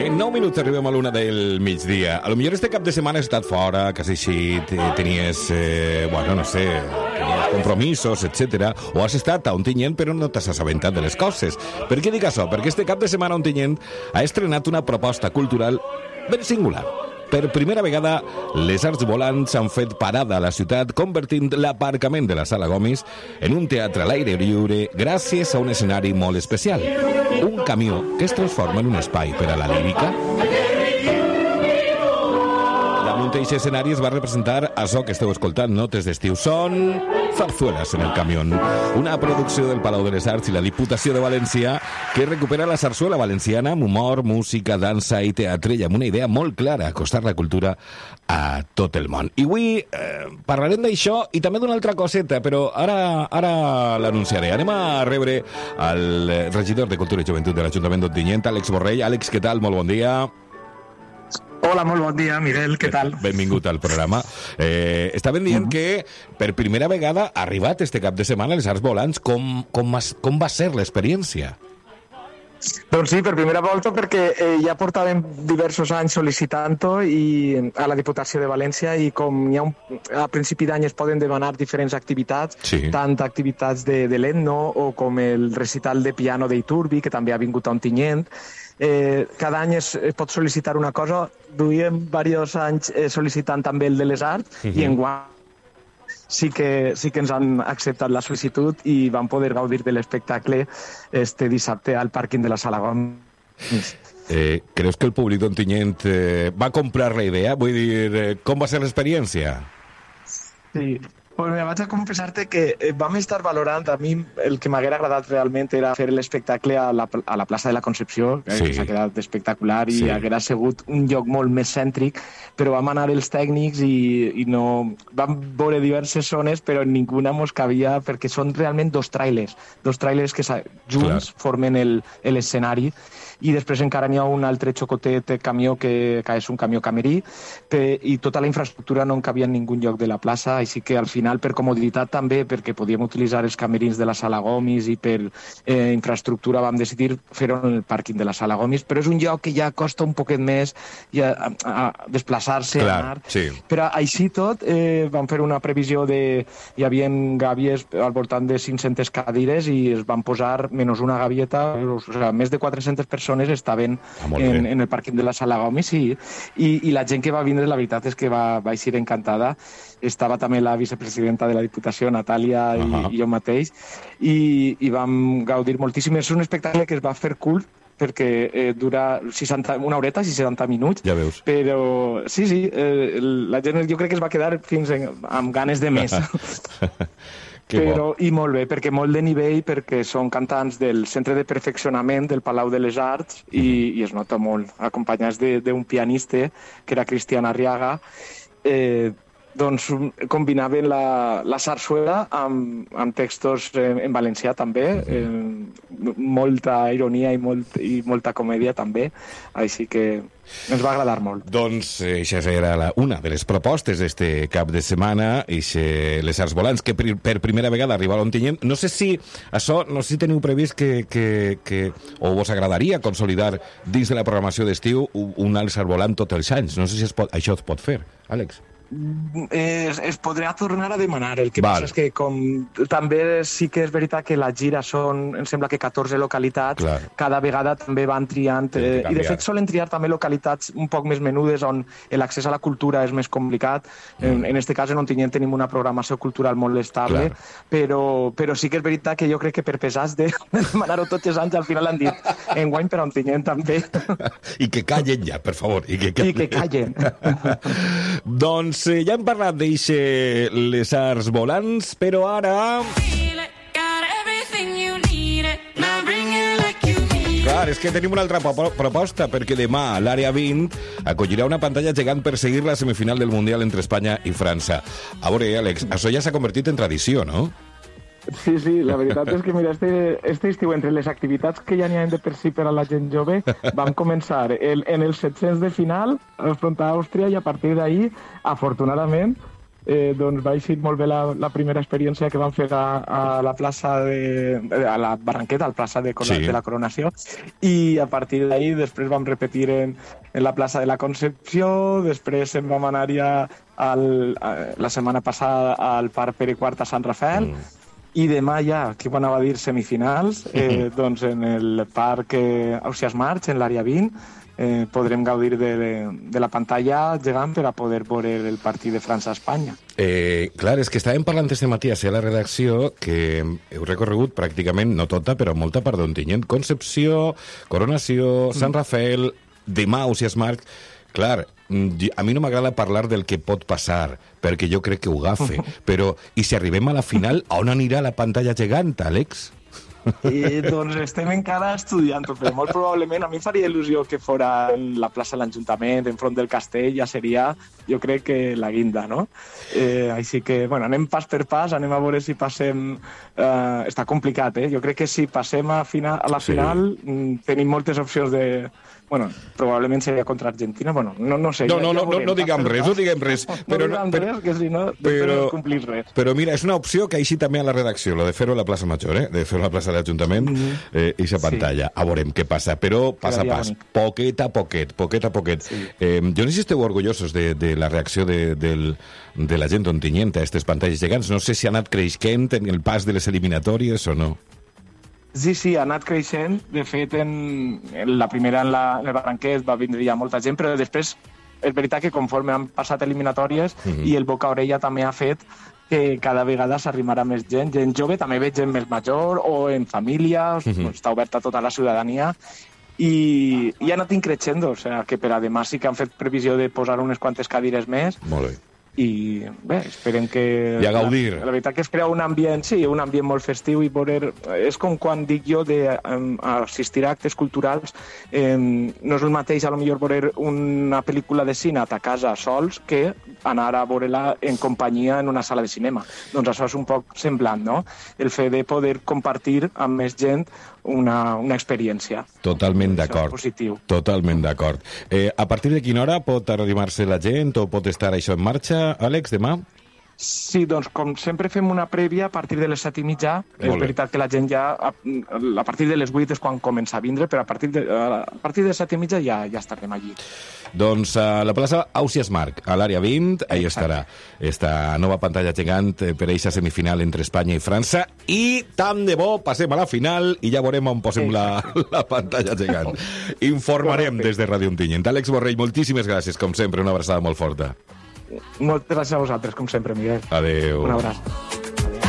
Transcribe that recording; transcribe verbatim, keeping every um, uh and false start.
En nou minuts arribem a l'una del migdia. A lo millor este cap de setmana has estat fora, que has eixit, tenies, eh, bueno, no sé, tenies compromisos, etcètera, o has estat a Ontinyent però no t'has assabentat de les coses. Per què dic això? Perquè este cap de setmana Ontinyent ha estrenat una proposta cultural ben singular. Per primera vegada, les arts volants han fet parada a la ciutat, convertint l'aparcament de la Sala Gomis en un teatre a l'aire lliure gràcies a un escenari molt especial. Un camió que es transforma en un espai per a la lírica. Damunt d'aquest escenari es va representar això que esteu escoltant, notes d'estiu. Són Zarzuelas en el camió, una producció del Palau de les Arts i la Diputació de València que recupera la sarsuela valenciana amb humor, música, dansa i teatre i amb una idea molt clara, acostar la cultura a tot el món. I avui eh, parlarem d'això i també d'una altra coseta, però ara, ara l'anunciaré. Anem a rebre el regidor de Cultura i Joventut de l'Ajuntament d'Ontinyent, Àlex Borrell. Àlex, què tal? Molt bon dia. Hola, molt bon dia, Miguel, què tal? Benvingut al programa. Eh, estaven dient uh-huh. que per primera vegada ha arribat este cap de setmana les Arts Volants. Com, com, com va ser l'experiència? Doncs sí, per primera volta perquè eh, ja portàvem diversos anys sol·licitant-ho i a la Diputació de València i com hi ha un, a principi d'any es poden demanar diferents activitats, sí. tant activitats de, de l'Etno o com el recital de piano d'Iturbi, que també ha vingut a Ontinyent. Eh, cada any es, es pot sol·licitar una cosa. Duíem diversos anys eh, sol·licitant també el de les arts uh-huh. i enguany sí que, sí que ens han acceptat la sol·licitud i vam poder gaudir de l'espectacle este dissabte al pàrquing de la Sala Gomis. Eh, creus que el públic d'Ontinyent eh, va comprar la idea? Vull dir, eh, com va ser l'experiència? Sí, pues mira, vaig a confessar-te que eh, vam estar valorant, a mi el que m'haguera agradat realment era fer l'espectacle a la, a la plaça de la Concepció, que sí. s'ha quedat espectacular i sí. haguera sigut un lloc molt més cèntric, però vam anar els tècnics i, i no... vam veure diverses zones, però ninguna mos cabia, perquè són realment dos trailers, dos trailers que junts Clar. formen l'escenari, i després encara n'hi ha un altre xocotet camió que, que és un camió camerí pe, i tota la infraestructura no en cabia en ningú lloc de la plaça, així que al final per comoditat també, perquè podíem utilitzar els camerins de la Sala Gomis i per eh, infraestructura vam decidir fer-ho en el pàrquing de la Sala Gomis, però és un lloc que ja costa un poquet més ja, a, a desplaçar-se, Clar, anar, sí. però així tot eh, vam fer una previsió de... hi havia gàbies al voltant de cinc-centes cadires i es van posar menys una gavieta, o sigui, més de quatre-centes persones estaven ah, en, en el pàrquing de la Sala Gomis i, i, i la gent que va vindre, la veritat és que va, va eixir encantada. Estava també la vicepresidenta de la Diputació, Natàlia, uh -huh. i, i jo mateix, i, i vam gaudir moltíssim. És un espectacle que es va fer curt, perquè eh, dura seixanta, una horeta, seixanta minuts. Ja veus. Però sí, sí, eh, la gent jo crec que es va quedar fins en, amb ganes de més. Però, i molt bé, perquè molt de nivell, perquè són cantants del Centre de Perfeccionament del Palau de les Arts i, i es nota molt, acompanyats d'un pianista, que era Cristian Arriaga, eh, doncs combinaven la, la sarsuela amb, amb textos en, en valencià també, eh, molta ironia i, molt, i molta comèdia també, així que ens va agradar molt. Doncs eh, això era la, una de les propostes d'este cap de setmana, i les Arts Volants, que per, per primera vegada arriba a Ontinyent. No sé si això, no sé si teniu previst que, que, que o vos agradaria consolidar dins de la programació d'estiu un Arts Volant tots els anys. No sé si es pot, això es pot fer, Àlex. Es, es podrà tornar a demanar. El que Val. passa és que com també sí que és veritat que la gira són, em sembla que catorze localitats, Clar. cada vegada també van triant, eh, i de fet solen triar també localitats un poc més menudes on l'accés a la cultura és més complicat. Mm. En, en este cas en Ontinyent tenim una programació cultural molt estable, però, però sí que és veritat que jo crec que per pesats de demanar-ho tots els anys al final han dit enguany per Ontinyent també. I que callen ja, per favor. I que callen. I que callen. Doncs eh, ja hem parlat d'eixe les Arts Volants, però ara... Clar, és que tenim una altra proposta, perquè demà l'Àrea vint acollirà una pantalla gegant per seguir la semifinal del Mundial entre Espanya i França. A veure, Àlex, això ja s'ha convertit en tradició, no? Sí, sí, la veritat és que, mira, este, este estiu, entre les activitats que ja n'hi ha de per si per a la gent jove, vam començar el, en els set-cents de final, enfrontar a Àustria, i a partir d'ahir, afortunadament, eh, doncs va eixir molt bé la, la primera experiència que vam fer a, a la plaça de, a la Barranqueta, a la plaça de, sí. de la Coronació, i a partir d'ahir després vam repetir en, en la plaça de la Concepció, després en vam anar ja al, a, la setmana passada al Parc Pere Quart a Sant Rafael, mm. i demà ja, que ho anava a dir semifinals, eh, mm-hmm. doncs en el Parc eh, Ausiàs March, en l'àrea vint, Eh, podrem gaudir de, de, de la pantalla gegant per a poder veure el partit de França a Espanya. Eh, clar, és que estàvem parlant este matí a ser a la redacció que heu recorregut pràcticament, no tota, però molta part d'Ontinyent. Concepció, Coronació, Sant Rafael, demà Ausiàs March. Clar, a mi no m'agrada parlar del que pot passar, perquè jo crec que ho agafe, però i si arribem a la final, on anirà la pantalla gegant, Àlex? I, doncs estem encara estudiant-ho, però molt probablement a mi faria il·lusió que fora en la plaça de l'Ajuntament, enfront del castell, ja seria, jo crec que la guinda, no? Eh, així que, bueno, anem pas per pas, anem a veure si passem... Eh, està complicat, eh? Jo crec que si passem a, final, a la final sí. tenim moltes opcions de... Bueno, probablement seria contra Argentina, bueno, no, no sé. No, ja, no, ja no, no, no diguem res, no diguem res. No, però, no diguem però, res, que si no, però, no complir res. Però mira, és una opció que així també a la redacció, lo de fer-ho a la plaça Major, eh? De fer-ho a la plaça de l'Ajuntament, mm -hmm. eh, i sa pantalla. Sí. A veurem què passa, però pas a pas, bonic. poquet a poquet, poquet a poquet. Sí. Eh, jo no sé si esteu orgullosos de, de la reacció de, de, de la gent d'Ontinyent a aquestes pantalles gegants. No sé si ha anat creixent en el pas de les eliminatòries o no. Sí, sí, ha anat creixent. De fet, en, en la primera en, la, en el Barranquet va vindre ja molta gent, però després és veritat que conforme han passat eliminatòries mm-hmm. i el boca a orella també ha fet que cada vegada s'arrimarà més gent, gent jove, també veig gent més major o en família, mm-hmm. doncs, està oberta tota la ciutadania i, i ha anat increixendo, o sigui que per a demà sí que han fet previsió de posar unes quantes cadires més. Molt bé. I bé, esperem que... I a gaudir. La, la veritat que es crea un ambient, sí, un ambient molt festiu i veure... És com quan dic jo d'assistir a actes culturals, eh, no és el mateix a lo millor veure una pel·lícula de cine a casa sols que anar a veure-la en companyia en una sala de cinema. Doncs això és un poc semblant, no? El fet de poder compartir amb més gent una, una experiència. Totalment d'acord. Positiu. Totalment d'acord. Eh, a partir de quina hora pot arrimar-se la gent o pot estar això en marxa, Àlex, demà? Sí, doncs com sempre fem una prèvia a partir de les set i mitja. És veritat que la gent ja, a, a partir de les vuit és quan comença a vindre, però a partir de, a partir de les set i mitja ja, ja estarem allí. Doncs a la plaça Ausiàs March, a l'àrea vint, ahí estarà esta nova pantalla gegant per a aquesta semifinal entre Espanya i França, i tant de bo passem a la final i ja veurem on posem la, la pantalla gegant. Informarem des de Ràdio Ontinyent. Àlex Borrell, moltíssimes gràcies, com sempre, una abraçada molt forta. Moltes gràcies a vosaltres, com sempre, Miguel. Adéu. Un abraç.